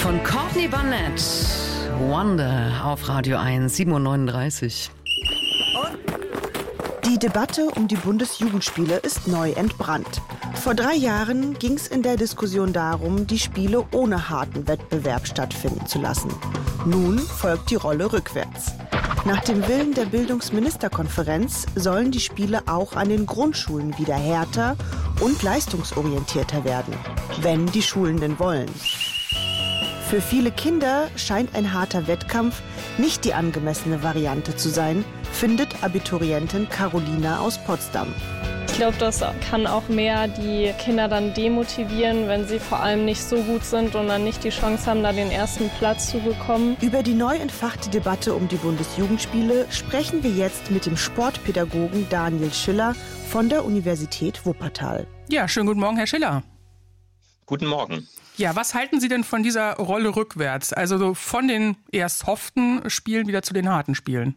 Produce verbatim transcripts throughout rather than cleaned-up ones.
Von Courtney Barnett, Wonder auf Radio eins, sieben Uhr neununddreißig. Die Debatte um die Bundesjugendspiele ist neu entbrannt. Vor drei Jahren ging es in der Diskussion darum, die Spiele ohne harten Wettbewerb stattfinden zu lassen. Nun folgt die Rolle rückwärts. Nach dem Willen der Bildungsministerkonferenz sollen die Spiele auch an den Grundschulen wieder härter und leistungsorientierter werden, wenn die Schulen denn wollen. Für viele Kinder scheint ein harter Wettkampf nicht die angemessene Variante zu sein, findet Abiturientin Carolina aus Potsdam. Ich glaube, das kann auch mehr die Kinder dann demotivieren, wenn sie vor allem nicht so gut sind und dann nicht die Chance haben, da den ersten Platz zu bekommen. Über die neu entfachte Debatte um die Bundesjugendspiele sprechen wir jetzt mit dem Sportpädagogen Daniel Schiller von der Universität Wuppertal. Ja, schönen guten Morgen, Herr Schiller. Guten Morgen. Ja, was halten Sie denn von dieser Rolle rückwärts? Also so von den eher soften Spielen wieder zu den harten Spielen?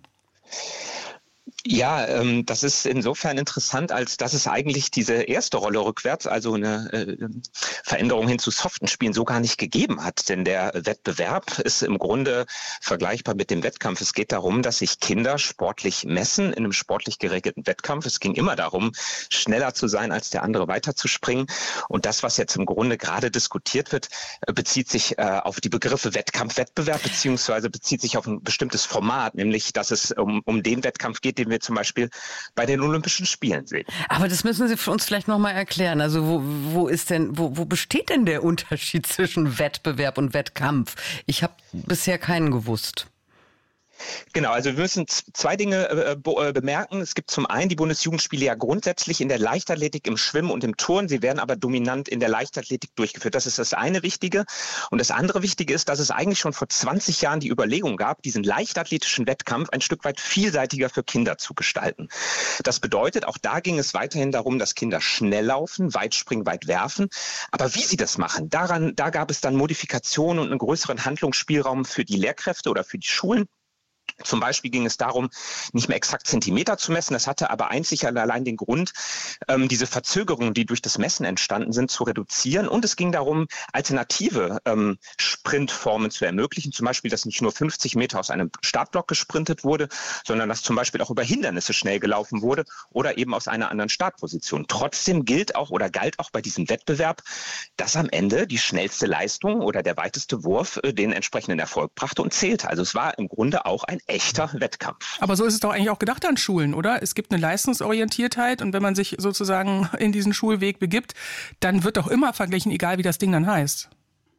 Ja, ähm, das ist insofern interessant, als dass es eigentlich diese erste Rolle rückwärts, also eine äh, Veränderung hin zu soften Spielen, so gar nicht gegeben hat. Denn der Wettbewerb ist im Grunde vergleichbar mit dem Wettkampf. Es geht darum, dass sich Kinder sportlich messen in einem sportlich geregelten Wettkampf. Es ging immer darum, schneller zu sein als der andere, weiterzuspringen. Und das, was jetzt im Grunde gerade diskutiert wird, bezieht sich äh, auf die Begriffe Wettkampf, Wettbewerb, beziehungsweise bezieht sich auf ein bestimmtes Format, nämlich dass es um, um den Wettkampf geht, den wir zum Beispiel bei den Olympischen Spielen sehen. Aber das müssen Sie für uns vielleicht noch mal erklären. Also wo, wo ist denn, wo, wo besteht denn der Unterschied zwischen Wettbewerb und Wettkampf? Ich habe bisher keinen gewusst. Genau, also wir müssen zwei Dinge äh, be- bemerken. Es gibt zum einen die Bundesjugendspiele ja grundsätzlich in der Leichtathletik, im Schwimmen und im Turnen. Sie werden aber dominant in der Leichtathletik durchgeführt. Das ist das eine Wichtige. Und das andere Wichtige ist, dass es eigentlich schon vor zwanzig Jahren die Überlegung gab, diesen leichtathletischen Wettkampf ein Stück weit vielseitiger für Kinder zu gestalten. Das bedeutet, auch da ging es weiterhin darum, dass Kinder schnell laufen, weit springen, weit werfen. Aber wie sie das machen, daran, da gab es dann Modifikationen und einen größeren Handlungsspielraum für die Lehrkräfte oder für die Schulen. Zum Beispiel ging es darum, nicht mehr exakt Zentimeter zu messen. Das hatte aber einzig und allein den Grund, ähm, diese Verzögerungen, die durch das Messen entstanden sind, zu reduzieren. Und es ging darum, alternative ähm, Sprintformen zu ermöglichen. Zum Beispiel, dass nicht nur fünfzig Meter aus einem Startblock gesprintet wurde, sondern dass zum Beispiel auch über Hindernisse schnell gelaufen wurde oder eben aus einer anderen Startposition. Trotzdem gilt auch oder galt auch bei diesem Wettbewerb, dass am Ende die schnellste Leistung oder der weiteste Wurf äh, den entsprechenden Erfolg brachte und zählte. Also es war im Grunde auch ein echter Wettkampf. Aber so ist es doch eigentlich auch gedacht an Schulen, oder? Es gibt eine Leistungsorientiertheit und wenn man sich sozusagen in diesen Schulweg begibt, dann wird doch immer verglichen, egal wie das Ding dann heißt.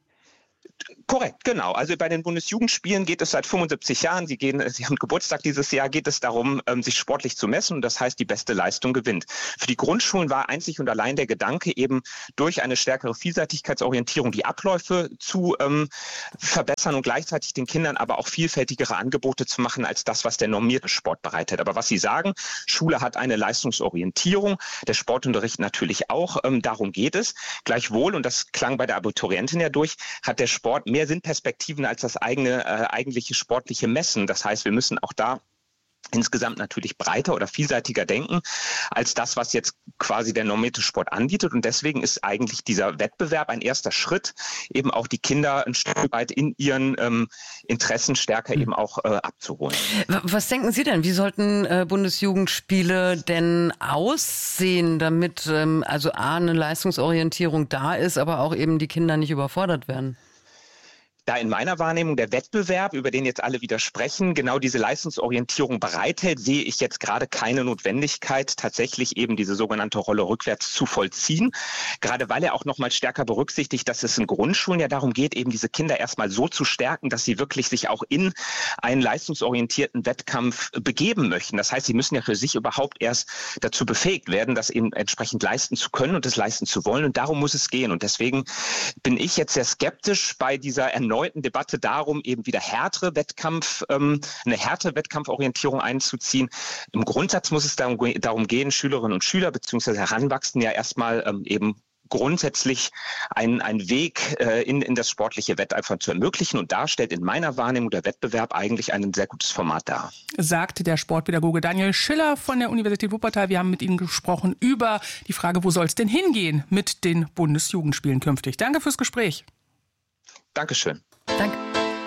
Korrekt, genau. Also bei den Bundesjugendspielen geht es seit fünfundsiebzig Jahren, Sie gehen, Sie haben Geburtstag dieses Jahr, geht es darum, sich sportlich zu messen und das heißt, die beste Leistung gewinnt. Für die Grundschulen war einzig und allein der Gedanke, eben durch eine stärkere Vielseitigkeitsorientierung die Abläufe zu ähm, verbessern und gleichzeitig den Kindern aber auch vielfältigere Angebote zu machen, als das, was der normierte Sport bereitet. Aber was Sie sagen, Schule hat eine Leistungsorientierung, der Sportunterricht natürlich auch, ähm, darum geht es. Gleichwohl, und das klang bei der Abiturientin ja durch, hat der Sport mehr Sinnperspektiven als das eigene äh, eigentliche sportliche Messen. Das heißt, wir müssen auch da insgesamt natürlich breiter oder vielseitiger denken als das, was jetzt quasi der normierte Sport anbietet. Und deswegen ist eigentlich dieser Wettbewerb ein erster Schritt, eben auch die Kinder ein Stück weit in ihren ähm, Interessen stärker eben auch äh, abzuholen. Was denken Sie denn? Wie sollten äh, Bundesjugendspiele denn aussehen, damit ähm, also A, eine Leistungsorientierung da ist, aber auch eben die Kinder nicht überfordert werden? Da in meiner Wahrnehmung der Wettbewerb, über den jetzt alle widersprechen, genau diese Leistungsorientierung bereithält, sehe ich jetzt gerade keine Notwendigkeit, tatsächlich eben diese sogenannte Rolle rückwärts zu vollziehen. Gerade weil er auch noch mal stärker berücksichtigt, dass es in Grundschulen ja darum geht, eben diese Kinder erstmal so zu stärken, dass sie wirklich sich auch in einen leistungsorientierten Wettkampf begeben möchten. Das heißt, sie müssen ja für sich überhaupt erst dazu befähigt werden, das eben entsprechend leisten zu können und es leisten zu wollen. Und darum muss es gehen. Und deswegen bin ich jetzt sehr skeptisch bei dieser erneuten Debatte darum, eben wieder härtere Wettkampf, ähm, eine härtere Wettkampforientierung einzuziehen. Im Grundsatz muss es darum, darum gehen, Schülerinnen und Schüler bzw. Heranwachsende ja erstmal ähm, eben grundsätzlich einen, einen Weg äh, in, in das sportliche Wetteifer zu ermöglichen. Und da stellt in meiner Wahrnehmung der Wettbewerb eigentlich ein sehr gutes Format dar. Sagt der Sportpädagoge Daniel Schiller von der Universität Wuppertal. Wir haben mit Ihnen gesprochen über die Frage, wo soll es denn hingehen mit den Bundesjugendspielen künftig. Danke fürs Gespräch. Dankeschön. Danke.